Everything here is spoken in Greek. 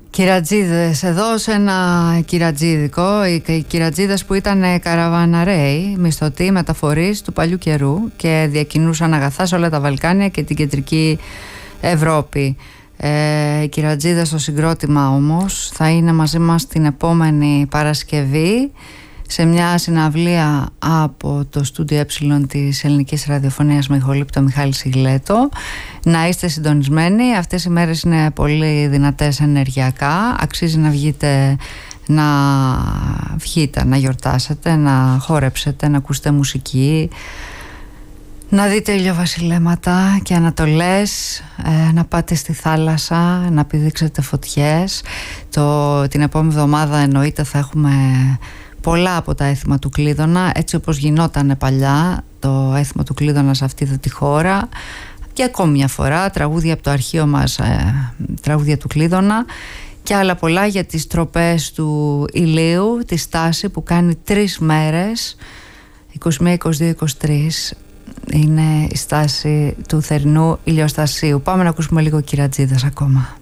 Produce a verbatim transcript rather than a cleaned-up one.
Κυρατζίδες, εδώ σε ένα κυρατζίδικο, οι κυρατζίδες που ήταν καραβαναρέοι, μισθωτοί μεταφορείς του παλιού καιρού και διακινούσαν αγαθά σε όλα τα Βαλκάνια και την κεντρική Ευρώπη. Ε, οι κυρατζίδες στο συγκρότημα όμως θα είναι μαζί μας την επόμενη Παρασκευή σε μια συναυλία από το στούντιο Ε της Ελληνικής Ραδιοφωνίας με ηχολήπτο Μιχάλη Σιγλέτο. Να είστε συντονισμένοι, αυτές οι μέρες είναι πολύ δυνατές ενεργειακά, αξίζει να βγείτε, να βγείτε, να γιορτάσετε, να χόρεψετε, να ακούσετε μουσική, να δείτε ηλιοβασιλέματα και ανατολές, ε, να πάτε στη θάλασσα, να πηδήξετε φωτιές. Το, την επόμενη εβδομάδα εννοείται θα έχουμε πολλά από τα έθιμα του Κλείδωνα, έτσι όπως γινόταν παλιά το έθιμο του Κλείδωνα σε αυτή τη χώρα, και ακόμη μια φορά τραγούδια από το αρχείο μας, ε, τραγούδια του Κλείδωνα και άλλα πολλά για τις τροπές του ηλίου, τη στάση που κάνει τρεις μέρες, είκοσι μία, είκοσι δύο, είκοσι τρεις είναι η στάση του θερινού ηλιοστασίου. Πάμε να ακούσουμε λίγο κυρατζίδες ακόμα.